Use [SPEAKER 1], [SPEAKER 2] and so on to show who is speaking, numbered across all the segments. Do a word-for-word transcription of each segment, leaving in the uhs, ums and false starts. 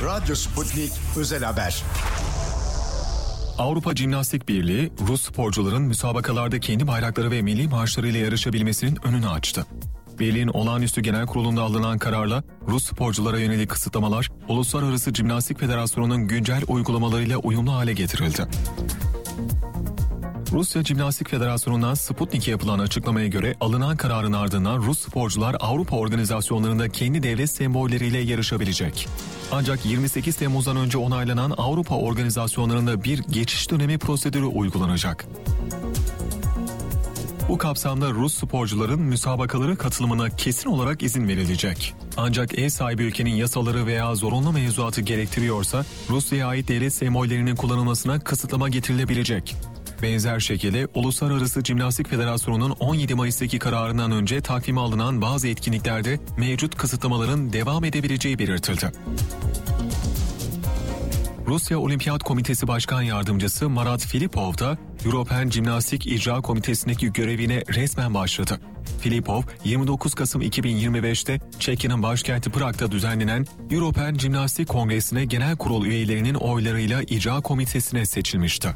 [SPEAKER 1] Radyo Sputnik Özel Haber.
[SPEAKER 2] Avrupa Jimnastik Birliği, Rus sporcuların müsabakalarda kendi bayrakları ve milli marşlarıyla yarışabilmesinin önünü açtı. Birliğin olağanüstü genel kurulunda alınan kararla Rus sporculara yönelik kısıtlamalar, Uluslararası Jimnastik Federasyonu'nun güncel uygulamalarıyla uyumlu hale getirildi. Rusya Jimnastik Federasyonu'ndan Sputnik'e yapılan açıklamaya göre alınan kararın ardından Rus sporcular Avrupa organizasyonlarında kendi devlet sembolleriyle yarışabilecek. Ancak yirmi sekiz Temmuz'dan önce onaylanan Avrupa organizasyonlarında bir geçiş dönemi prosedürü uygulanacak. Bu kapsamda Rus sporcuların müsabakalara katılımına kesin olarak izin verilecek. Ancak ev sahibi ülkenin yasaları veya zorunlu mevzuatı gerektiriyorsa Rusya'ya ait devlet sembollerinin kullanılmasına kısıtlama getirilebilecek. Benzer şekilde Uluslararası Jimnastik Federasyonu'nun on yedi Mayıs'taki kararından önce takvime alınan bazı etkinliklerde mevcut kısıtlamaların devam edebileceği belirtildi. Rusya Olimpiyat Komitesi Başkan Yardımcısı Marat Filipov da European Jimnastik İcra Komitesi'ndeki görevine resmen başladı. Filipov, yirmi dokuz Kasım iki bin yirmi beş'te Çekya'nın başkenti Prag'da düzenlenen European Jimnastik Kongresi'ne genel kurul üyelerinin oylarıyla icra komitesine seçilmişti.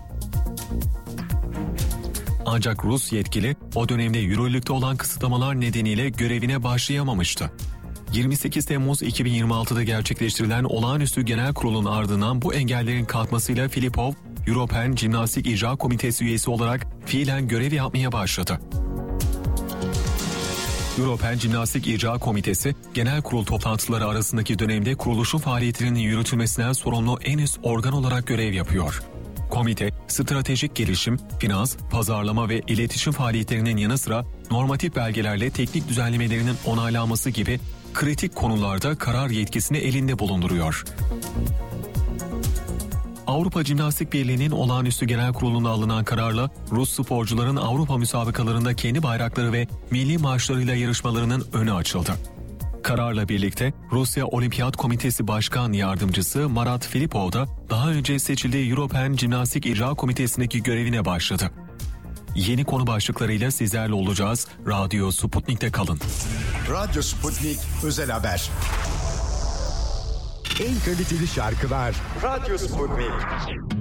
[SPEAKER 2] Ancak Rus yetkili o dönemde yürürlükte olan kısıtlamalar nedeniyle görevine başlayamamıştı. yirmi sekiz Temmuz iki bin yirmi altı'da gerçekleştirilen olağanüstü genel kurulun ardından bu engellerin kalkmasıyla Filipov, European Jimnastik İcra Komitesi üyesi olarak fiilen görev yapmaya başladı. European Jimnastik İcra Komitesi, genel kurul toplantıları arasındaki dönemde kuruluşun faaliyetlerinin yürütülmesinden sorumlu en üst organ olarak görev yapıyor. Komite, stratejik gelişim, finans, pazarlama ve iletişim faaliyetlerinin yanı sıra normatif belgelerle teknik düzenlemelerinin onaylanması gibi kritik konularda karar yetkisini elinde bulunduruyor. Avrupa Jimnastik Birliği'nin olağanüstü genel kurulunda alınan kararla Rus sporcuların Avrupa müsabakalarında kendi bayrakları ve milli marşlarıyla yarışmalarının önü açıldı. Kararla birlikte Rusya Olimpiyat Komitesi Başkan Yardımcısı Marat Filipov da daha önce seçildiği European Jimnastik İcra Komitesi'ndeki görevine başladı. Yeni konu başlıklarıyla sizlerle olacağız. Radyo Sputnik'te kalın.
[SPEAKER 1] Radyo Sputnik Özel Haber.
[SPEAKER 3] En kaliteli şarkılar Radyo Sputnik.